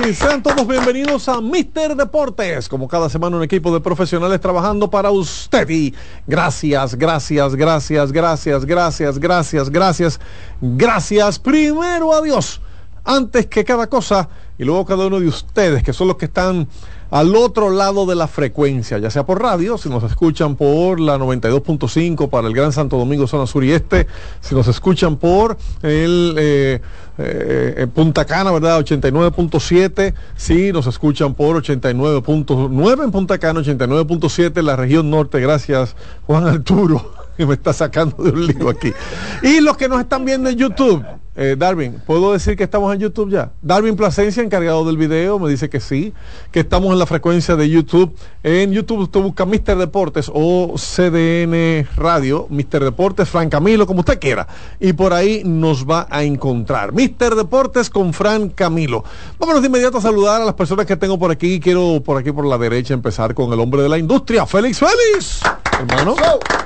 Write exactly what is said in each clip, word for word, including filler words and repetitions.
y sean todos bienvenidos a míster Deportes. Como cada semana un equipo de profesionales trabajando para usted. Y gracias, gracias, gracias, gracias, gracias, gracias, gracias, gracias. Primero a Dios, antes que cada cosa, y luego cada uno de ustedes, que son los que están al otro lado de la frecuencia, ya sea por radio, si nos escuchan por la noventa y dos punto cinco para el Gran Santo Domingo, zona sur y este, si nos escuchan por el eh, eh, Punta Cana, ¿verdad? ochenta y nueve punto siete, si nos escuchan por ochenta y nueve punto nueve en Punta Cana, ochenta y nueve punto siete en la región norte. Gracias, Juan Arturo, que me está sacando de un lío aquí. Y los que nos están viendo en YouTube, eh, Darwin, ¿puedo decir que estamos en YouTube ya? Darwin Plasencia, encargado del video, me dice que sí, que estamos en la frecuencia de YouTube. En YouTube usted busca míster Deportes o C D N Radio, míster Deportes, Fran Camilo, como usted quiera, y por ahí nos va a encontrar. míster Deportes con Fran Camilo. Vámonos de inmediato a saludar a las personas que tengo por aquí. Quiero por aquí por la derecha empezar con el hombre de la industria, Félix Félix, hermano.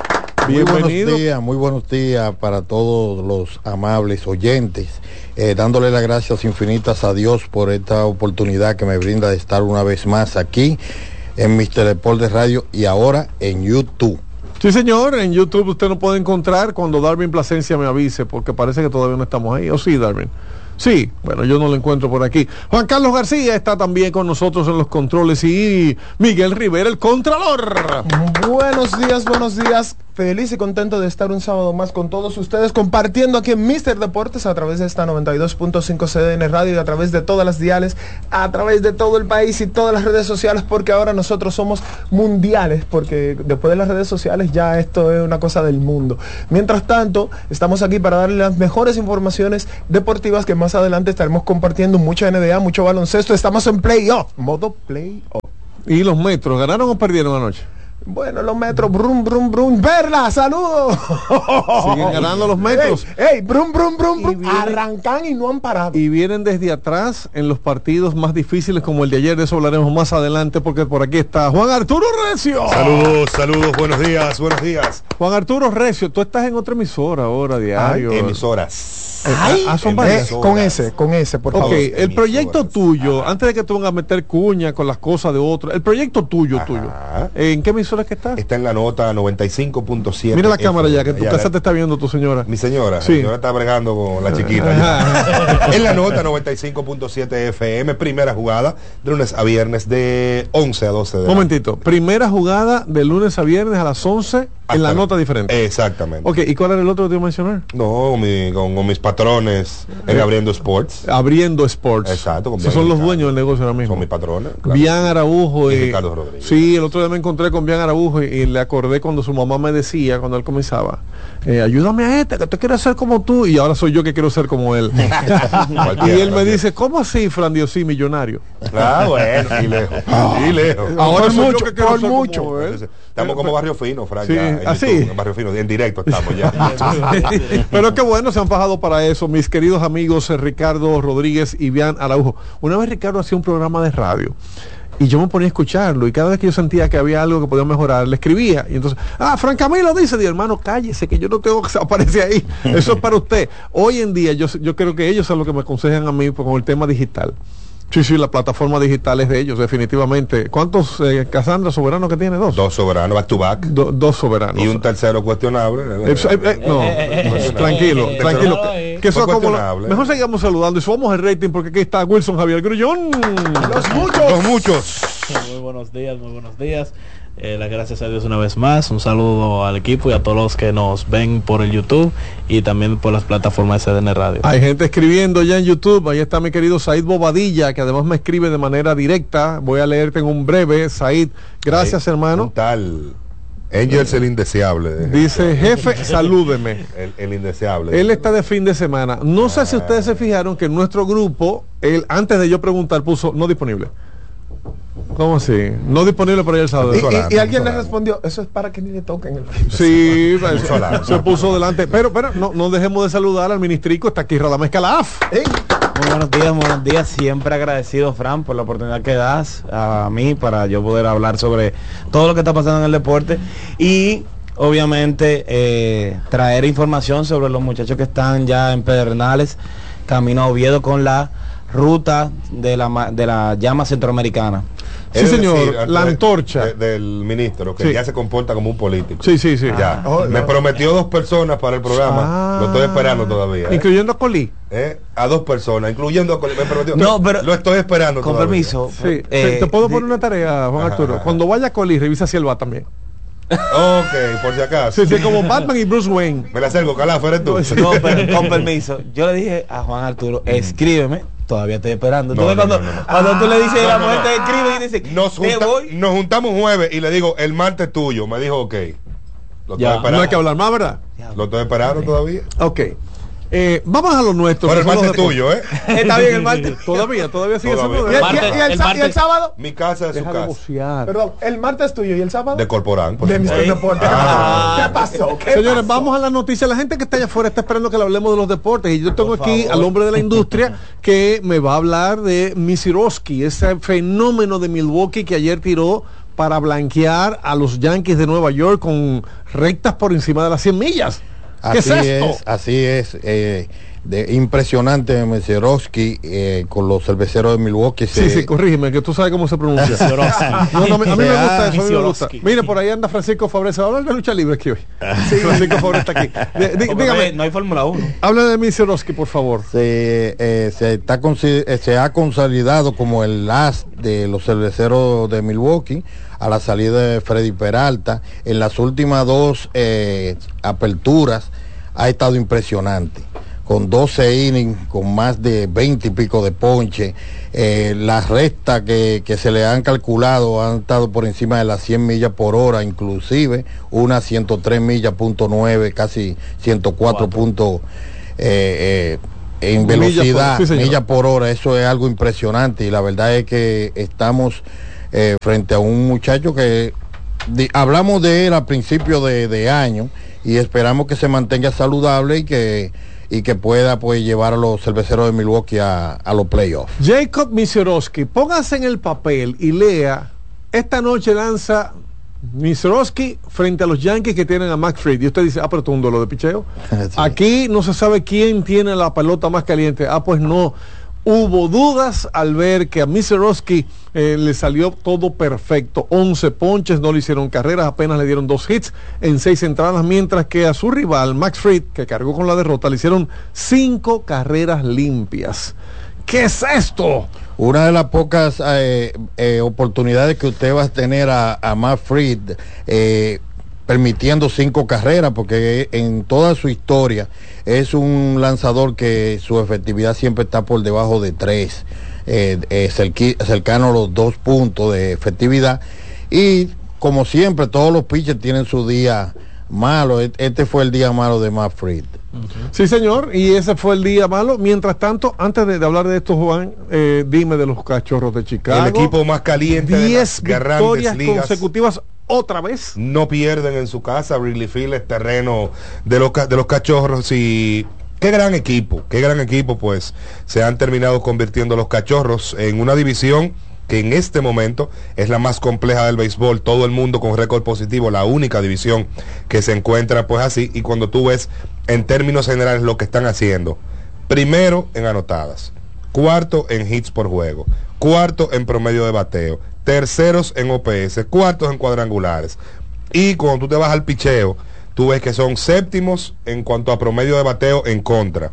Muy buenos días, muy buenos días para todos los amables oyentes, eh, dándole las gracias infinitas a Dios por esta oportunidad que me brinda de estar una vez más aquí en míster Deportes Radio y ahora en YouTube. Sí, señor, en YouTube usted nos puede encontrar cuando Darwin Plasencia me avise, porque parece que todavía no estamos ahí. ¿O sí, Darwin? Sí, bueno, yo no lo encuentro por aquí. Juan Carlos García está también con nosotros en los controles y Miguel Rivera, el Contralor. Buenos días, buenos días. Feliz y contento de estar un sábado más con todos ustedes, compartiendo aquí en míster Deportes a través de esta noventa y dos punto cinco C D N Radio y a través de todas las diales, a través de todo el país y todas las redes sociales, porque ahora nosotros somos mundiales, porque después de las redes sociales ya esto es una cosa del mundo. Mientras tanto, estamos aquí para darle las mejores informaciones deportivas que más adelante estaremos compartiendo. Mucha N B A, mucho baloncesto. Estamos en playoff, modo playoff. ¿Y los Metros ganaron o perdieron anoche? Bueno, los Metros, brum, brum, brum, verla, saludos. Siguen ganando los Metros. Ey, ey, brum, brum, brum, brum, vienen, arrancan y no han parado. Y vienen desde atrás en los partidos más difíciles como el de ayer. De eso hablaremos más adelante, porque por aquí está Juan Arturo Recio. Saludos, saludos, buenos días, buenos días. Juan Arturo Recio, tú estás en otra emisora ahora, diario. Ay, emisoras. Ay, ah, son varias. Con ese, con ese, por favor. Ok, el proyecto tuyo, ajá, antes de que tú vengas a meter cuña con las cosas de otro, el proyecto tuyo, ajá, tuyo, ¿en qué emisora es que estás? Está en la nota noventa y cinco punto siete. Mira la F cámara ya, que tu casa te está viendo tu señora. Mi señora, sí. Mi señora está bregando con la chiquita. En la nota noventa y cinco punto siete F M, primera jugada, de lunes a viernes, de once a doce de la Momentito, primera jugada de lunes a viernes a las once. En la nota diferente. Exactamente. Ok, ¿y cuál era el otro que te iba a mencionar? No, mi, con, con mis patrones en Abriendo Sports. Abriendo Sports. Exacto. Esos son los dueños del negocio ahora mismo. Son mis patrones. Claro. Bian Araujo y, y Ricardo Rodríguez. Sí, el otro día me encontré con Bian Araujo y, y le acordé cuando su mamá me decía, cuando él comenzaba, eh, ayúdame a este, que te quiero ser como tú, y ahora soy yo que quiero ser como él. Y él me dice, ¿cómo así, Fran Dios, sí, millonario? Ah, bueno, y lejos. Ah, y lejos. Ahora por soy mucho, yo que quiero por ser mucho. como él. Estamos como Barrio Fino, Fran. Sí, ya, en así. YouTube, en Barrio Fino, en directo estamos ya. Pero qué bueno, se han fajado para eso, mis queridos amigos eh, Ricardo Rodríguez y Bian Araujo. Una vez Ricardo hacía un programa de radio y yo me ponía a escucharlo, y cada vez que yo sentía que había algo que podía mejorar, le escribía, y entonces, ah, Fran Camilo dice, di, hermano, cállese, que yo no tengo que aparecer ahí, eso es para usted. Hoy en día yo, yo creo que ellos son los que me aconsejan a mí con el tema digital. Sí, sí, la plataforma digital es de ellos, definitivamente. ¿Cuántos eh, Cassandra soberanos que tiene? Dos. Dos soberanos, back to back. Do, dos soberanos. Y un tercero cuestionable. Eh, eh, eh, no, eh, tranquilo, eh, tranquilo. Eh, que eso como la, mejor sigamos saludando y subamos el rating, porque aquí está Wilson Javier Grullón. Los muchos. Los muchos. Muy buenos días, muy buenos días. Eh, las gracias a Dios una vez más. Un saludo al equipo y a todos los que nos ven por el YouTube y también por las plataformas de C D N Radio. Hay gente escribiendo ya en YouTube. Ahí está mi querido Said Bobadilla, que además me escribe de manera directa. Voy a leerte en un breve. Said, gracias, Ahí, hermano. Un tal Angels el indeseable. Dice, jefe, salúdeme. El, el indeseable. Él está de fin de semana. No ah. sé si ustedes se fijaron que en nuestro grupo, él, antes de yo preguntar, puso no disponible. ¿Cómo así? No disponible para ir el sábado. Y, y, y alguien le respondió, eso es para que ni le toquen el fin. Sí, eso, se puso delante. Pero, pero no, no dejemos de saludar al ministrico. Está aquí Radamés Calaf. ¿Eh? Muy buenos días, buenos días. Siempre agradecido, Fran, por la oportunidad que das a mí para yo poder hablar sobre todo lo que está pasando en el deporte. Y obviamente eh, traer información sobre los muchachos que están ya en Pedernales, camino a Oviedo con la ruta de la, de la llama centroamericana. Sí, Es señor, decir, la de- antorcha. de- del ministro, que Sí. ya se comporta como un político. Sí, sí, sí. Ya. Oh, Me no. prometió dos personas para el programa. Ah. Lo estoy esperando todavía. ¿eh? Incluyendo a Colí. ¿Eh? A dos personas, incluyendo a Col- me prometió. No, pero- lo estoy esperando Con todavía. permiso. Sí. eh, te puedo di- poner una tarea, Juan Ajá, Arturo. ajá. Cuando vaya a Colí, revisa si él va también. Ok, por si acaso. Sí, sí, como Batman y Bruce Wayne. Me la acerco, Calafo, eres tú. No, pero con permiso. Yo le dije a Juan Arturo, escríbeme. Todavía estoy esperando. No, Tú ves no, cuando, no, no, no. cuando tú le dices No, a la no, mujer no. te escribe y dice, Nos, me junta- voy. nos juntamos jueves y le digo, el martes tuyo. Me dijo, ok. Lo Ya. estoy esperando. No hay que hablar más, ¿verdad? Lo estoy esperando todavía. Ok. Eh, vamos a lo nuestro. Pero el que son martes los tuyo, ¿eh? Está bien el martes. Todavía, todavía sigue Todavía. siendo ¿Y el, de... y el- y el el sa- y el martes- sábado? Mi casa es su Deja de casa. bocear. Perdón, el martes tuyo y el sábado De Corporán. por de supuesto. mister Deportes. Ah. ¿Qué pasó? ¿Qué Señores, pasó? vamos a la noticia. La gente que está allá afuera está esperando que le hablemos de los deportes. Y yo tengo Por aquí favor. al hombre de la industria que me va a hablar de Misiroski, ese fenómeno de Milwaukee que ayer tiró para blanquear a los Yankees de Nueva York con rectas por encima de las cien millas. ¿Qué Así es esto? es, así es. eh, de, impresionante Mesirovsky eh, con los cerveceros de Milwaukee. Sí, se- sí, corrígeme, que tú sabes cómo se pronuncia. no, no, a mí, a mí me Se ha- gusta eso, a mí me gusta. Misiorowski. Mire, por ahí anda Francisco Fabre, se va a hablar de lucha libre aquí hoy. Sí, Francisco Fabre está aquí. Dí- dí- Porque no hay- dígame, no hay Fórmula uno. hable de Misiorowski, por favor. se, eh, se, está consi- eh, se ha consolidado como el as de los cerveceros de Milwaukee a la salida de Freddy Peralta. En las últimas dos eh, aperturas ha estado impresionante, con doce innings, con más de veinte y pico de ponche. Eh, las rectas que, que se le han calculado han estado por encima de las cien millas por hora, inclusive una ciento tres millas punto nueve, casi ciento cuatro punto eh, eh, en Millas por- velocidad, sí, señor. millas por hora. Eso es algo impresionante y la verdad es que estamos eh, frente a un muchacho que di- hablamos de él a principio de, de año y esperamos que se mantenga saludable y que y que pueda pues llevar a los cerveceros de Milwaukee a, a los playoffs. Jacob Misiorowski, póngase en el papel y lea, esta noche lanza Misiorowski frente a los Yankees que tienen a Max Fried. Y usted dice, ah, pero esto es un duelo de picheo. Sí. Aquí no se sabe quién tiene la pelota más caliente. Ah, pues no. Hubo dudas al ver que a Misiorowski eh, le salió todo perfecto. once ponches, no le hicieron carreras, apenas le dieron dos hits en seis entradas, mientras que a su rival, Max Fried, que cargó con la derrota, le hicieron cinco carreras limpias. ¿Qué es esto? Una de las pocas eh, eh, oportunidades que usted va a tener a, a Matt Fried eh, permitiendo cinco carreras, porque en toda su historia es un lanzador que su efectividad siempre está por debajo de tres, eh, eh, cerqui- cercano a los dos puntos de efectividad. Y como siempre, todos los pitchers tienen su día malo. Este fue el día malo de Matt Fried. Sí, señor, y ese fue el día malo. Mientras tanto, antes de, de hablar de esto, Juan, eh, dime de los Cachorros de Chicago. El equipo más caliente de diez las grandes victorias ligas. consecutivas otra wrestling No pierden en su casa. Wrigley Field es terreno de los, ca- de los Cachorros y qué gran equipo, qué gran equipo, pues se han terminado convirtiendo los Cachorros en una división que en este momento es la más compleja del béisbol, todo el mundo con récord positivo, la única división que se encuentra pues así. Y cuando tú ves en términos generales lo que están haciendo, primero en anotadas, cuarto en hits por juego, cuarto en promedio de bateo, terceros en O P S, cuartos en cuadrangulares, y cuando tú te vas al picheo, tú ves que son séptimos en cuanto a promedio de bateo en contra,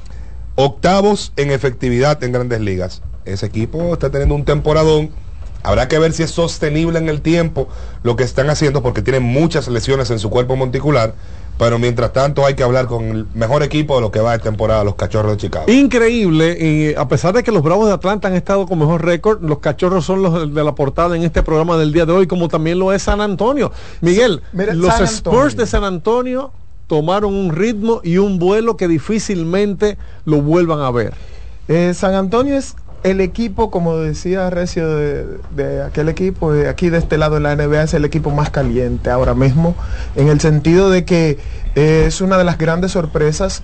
octavos en efectividad en Grandes Ligas. Ese equipo está teniendo un temporadón. Habrá que ver si es sostenible en el tiempo lo que están haciendo, porque tienen muchas lesiones en su cuerpo monticular. Pero mientras tanto hay que hablar con el mejor equipo de lo que va de temporada, los Cachorros de Chicago. Increíble, y a pesar de que los Bravos de Atlanta han estado con mejor récord, los Cachorros son los de la portada en este programa del día de hoy, como también lo es San Antonio. Miguel, Mira, los San Spurs Antonio. de San Antonio tomaron un ritmo y un vuelo que difícilmente lo vuelvan a ver. Eh, San Antonio es el equipo, como decía Recio de, de aquel equipo, de aquí de este lado de la N B A, es el equipo más caliente ahora mismo, en el sentido de que eh, es una de las grandes sorpresas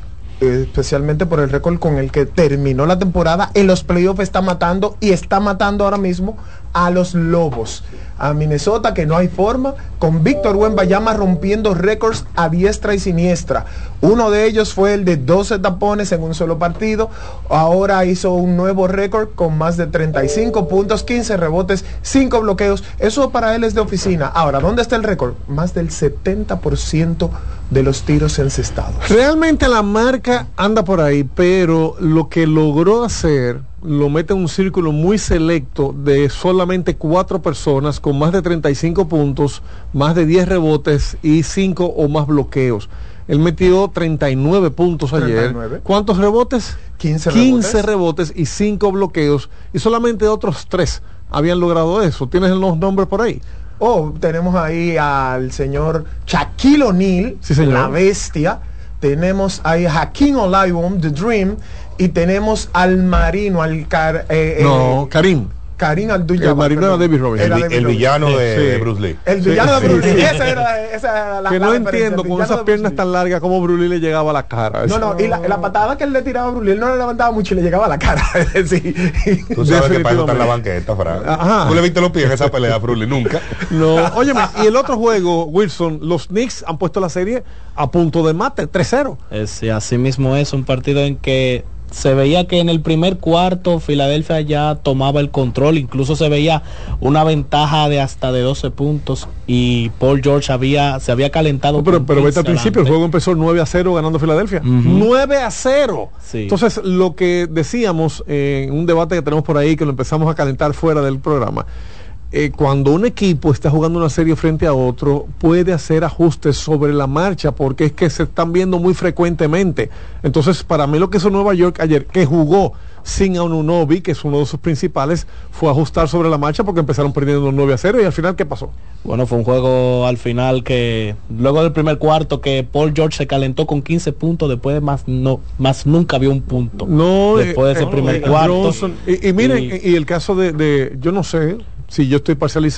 especialmente por el récord con el que terminó la temporada. En los playoffs está matando y está matando ahora mismo a los Lobos, a Minnesota, que no hay forma, con Víctor Wembanyama rompiendo récords a diestra y siniestra. Uno de ellos fue el de doce tapones en un solo partido. Ahora hizo un nuevo récord con más de treinta y cinco puntos, quince rebotes, cinco bloqueos. Eso para él es de oficina. Ahora, ¿dónde está el récord? Más del setenta por ciento de los tiros encestados. Realmente la marca anda por ahí, pero lo que logró hacer lo mete en un círculo muy selecto de solamente cuatro personas con más de treinta y cinco puntos, más de diez rebotes y cinco o más bloqueos. Él metió treinta y nueve puntos ayer. treinta y nueve. ¿Cuántos rebotes? quince, quince rebotes. rebotes y cinco bloqueos, y solamente otros tres habían logrado eso. ¿Tienes los nombres por ahí? Oh, tenemos ahí al señor Shaquille O'Neal, sí, señor. La bestia. Tenemos ahí a Hakeem Olajuwon, The Dream. Y tenemos al marino, al car, eh, no, eh, Karim. Karim Abdul-Jabbar. El marino era David Robinson. El, vi, el villano de, sí. de Bruce Lee. El villano sí, de Bruce sí, Lee. sí. Esa era, esa era la Que la no referencia, entiendo con esas de piernas tan largas cómo Bruce Lee le llegaba a la cara. No, no, y la, la patada que él le tiraba a Bruce Lee, él no le levantaba mucho y le llegaba a la cara. Sí. Tú sabes que para eso está en la banqueta, Fran. Ajá. ¿Tú le viste los pies en esa pelea a Bruce Lee? Nunca. No, óyeme, y el otro juego, Wilson, los Knicks han puesto la serie a punto de mate, tres cero. Es, así mismo es, un partido en que se veía que en el primer cuarto Filadelfia ya tomaba el control, incluso se veía una ventaja de hasta de doce puntos y Paul George había se había calentado. No, pero pero vete al principio, el juego empezó nueve a cero ganando Filadelfia. Uh-huh. nueve a cero. Sí. Entonces, lo que decíamos en un debate que tenemos por ahí, que lo empezamos a calentar fuera del programa, Eh, cuando un equipo está jugando una serie frente a otro, puede hacer ajustes sobre la marcha, porque es que se están viendo muy frecuentemente. Entonces, para mí lo que hizo Nueva York ayer, que jugó sin Anunoby, que es uno de sus principales, fue ajustar sobre la marcha, porque empezaron perdiendo nueve a cero, y al final, ¿qué pasó? Bueno, fue un juego al final que, luego del primer cuarto, que Paul George se calentó con quince puntos, después de más, no, más nunca vio un punto. No, después de ese eh, primer eh, cuarto. Johnson, y, y miren, y, y el caso de, de, yo no sé, si yo estoy parcializando,